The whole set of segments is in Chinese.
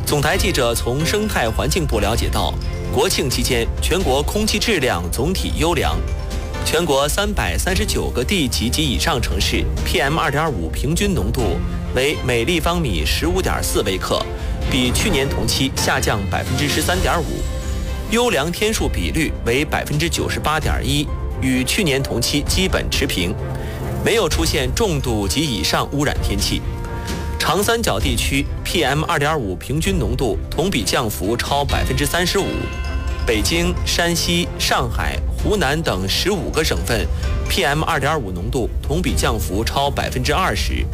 总台记者从生态环境部了解到，国庆期间全国空气质量总体优良，全国339个地级及以上城市 PM2.5 平均浓度为每立方米15.4微克，比去年同期下降13.5%，优良天数比率为98.1%，与去年同期基本持平，没有出现重度及以上污染天气。长三角地区 PM2.5 平均浓度同比降幅超35%，北京、山西、上海、湖南等15个省份 PM2.5 浓度同比降幅超20%。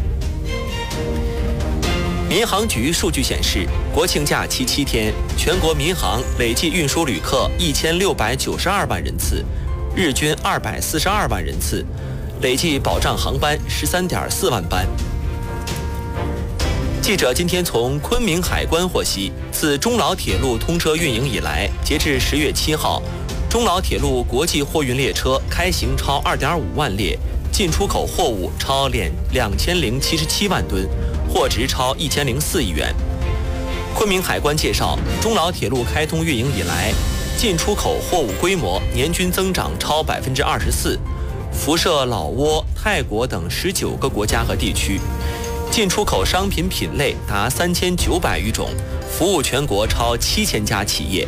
民航局数据显示，国庆假期7天，全国民航累计运输旅客1692万人次，日均242万人次，累计保障航班13.4万班。记者今天从昆明海关获悉，自中老铁路通车运营以来，截至10月7号，中老铁路国际货运列车开行超2.5万列，进出口货物超2077万吨，货值超1004亿元。昆明海关介绍，中老铁路开通运营以来，进出口货物规模年均增长超24%，辐射老挝、泰国等19个国家和地区。进出口商品品类达3900余种，服务全国超7000家企业。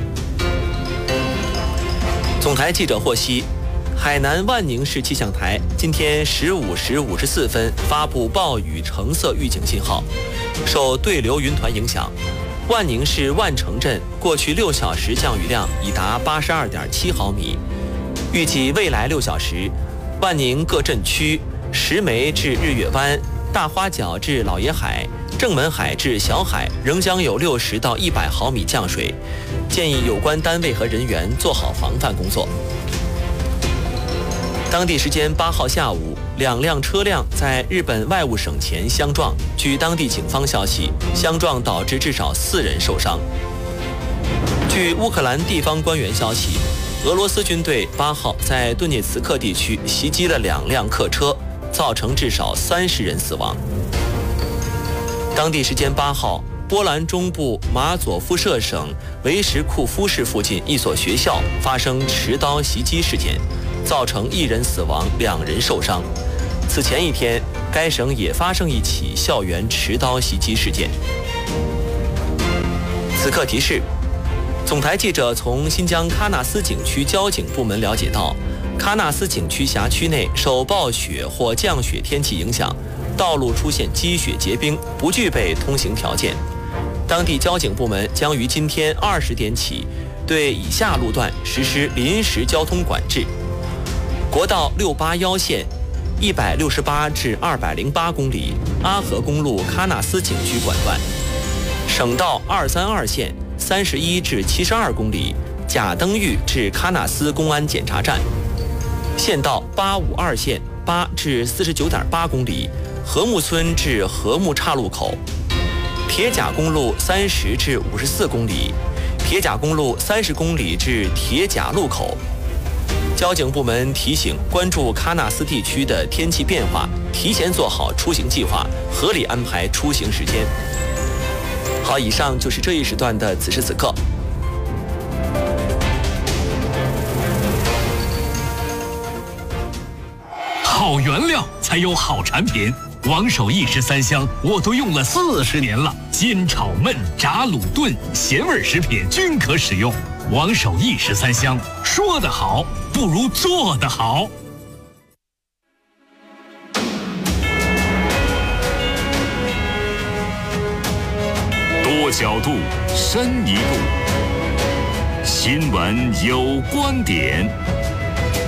总台记者获悉，海南万宁市气象台今天15时54分发布暴雨橙色预警信号，受对流云团影响，万宁市万城镇过去6小时降雨量已达82.7毫米。预计未来6小时，万宁各镇区石梅至日月湾、大花角至老爷海、正门海至小海仍将有60到100毫米降水，建议有关单位和人员做好防范工作。当地时间8号下午，2辆车辆在日本外务省前相撞，据当地警方消息，相撞导致至少4人受伤。据乌克兰地方官员消息，俄罗斯军队8号在顿涅茨克地区袭击了2辆客车，造成至少30人死亡。当地时间8号，波兰中部马佐夫舍省维什库夫市附近一所学校发生持刀袭击事件，造成1人死亡，2人受伤。此前一天，该省也发生一起校园持刀袭击事件。此刻提示，总台记者从新疆喀纳斯景区交警部门了解到，喀纳斯景区辖区内受暴雪或降雪天气影响，道路出现积雪结冰，不具备通行条件。当地交警部门将于今天20点起，对以下路段实施临时交通管制：国道681线168至208公里，阿合公路喀纳斯景区管段；省道232线31至72公里，贾登峪至喀纳斯公安检查站；县道852线8至49.8公里，和睦村至和睦岔路口；铁甲公路30至54公里，铁甲公路30公里至铁甲路口。交警部门提醒，关注喀纳斯地区的天气变化，提前做好出行计划，合理安排出行时间。好，以上就是这一时段的此时此刻。 好原料才有好产品，王守义13香我都用了40年了，煎炒焖炸卤炖咸味食品均可使用。王守义13香，说得好不如做得好。 多角度，深一步。新闻有观点。